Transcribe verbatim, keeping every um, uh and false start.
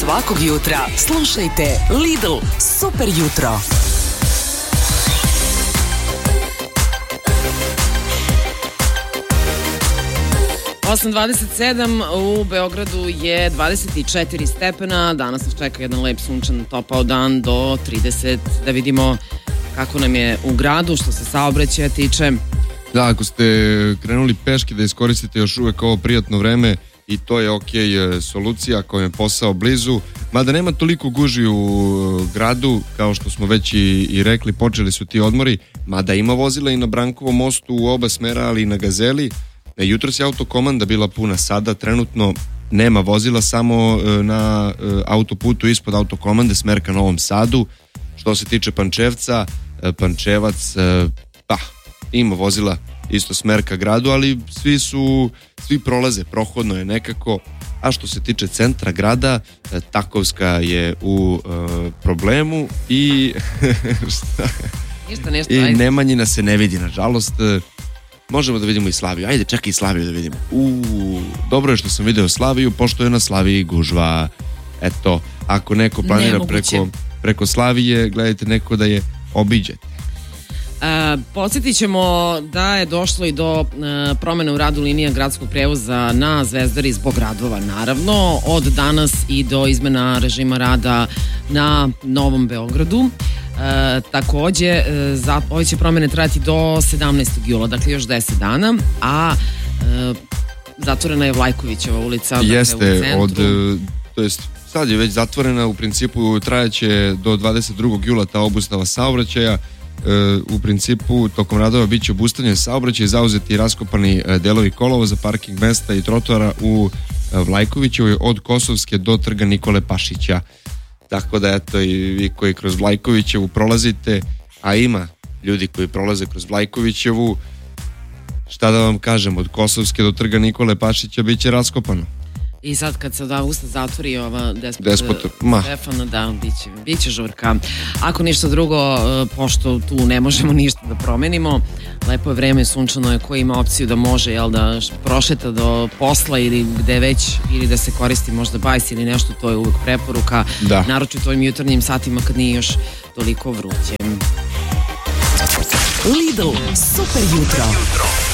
Svakog jutra slušajte Lidl Super jutro. osam dvadeset sedam, u Beogradu je dvadeset četiri stepena, danas nas čeka jedan lep sunčan topao dan do trideset, da vidimo kako nam je u gradu što se saobraćaja tiče. Da, ako ste krenuli peške da iskoristite još uvek ovo prijatno vreme i to je ok solucija ako je posao blizu, mada nema toliko guži u gradu kao što smo već i, i rekli, počeli su ti odmori, mada ima vozila i na Brankovom mostu u oba smera, ali i na Gazeli. Jutros je autokomanda bila puna, sada trenutno nema vozila, samo na autoputu ispod autokomande smer ka Novom Sadu. Što se tiče Pančevca, Pančevac, pa ima vozila isto smer ka gradu, ali svi su, svi prolaze, prohodno je nekako. A što se tiče centra grada, Takovska je u uh, problemu i šta? Ništa, ništa, i ajde. Nemanjina se ne vidi, nažalost. Možemo da vidimo i Slaviju. Ajde, čekaj i Slaviju da vidimo. Uuu, dobro je što sam video Slaviju, pošto je na Slaviji gužva. Eto, ako neko planira preko, preko Slavije, gledajte neko da je obiđete. Uh, podsjetit ćemo da je došlo i do uh, promjene u radu linija gradskog prevoza na Zvezdari zbog radova, naravno, od danas i do izmena režima rada na Novom Beogradu. E, takođe, za, ove će promjene trajati do sedamnaestog jula, dakle još deset dana, a e, zatvorena je Vlajkovićeva ulica. Jeste, dakle, u od, to jest, sad je već zatvorena, u principu trajaće do dvadeset drugog jula ta obustava saobraćaja. E, u principu tokom radova bit će obustavljen saobraćaj, zauzeti i raskopani delovi kolova za parking mesta i trotoara u Vlajkovićevoj od Kosovske do trga Nikole Pašića. Tako da eto i vi koji kroz Vlajkovićevu prolazite, a ima ljudi koji prolaze kroz Vlajkovićevu, šta da vam kažem, od Kosovske do trga Nikole Pašića bit će raskopano. I sad kad se od Augusta zatvori ova despot, despot Stefana, da, biće, biće žurka. Ako ništa drugo, pošto tu ne možemo ništa da promenimo, lepo je vreme, sunčano je, ko ima opciju da može, jel, da prošeta do posla ili gde već, ili da se koristi možda bajs ili nešto, to je uvek preporuka, da. Naročito ovim jutarnjim satima kad nije još toliko vruće. Lidl, super jutro.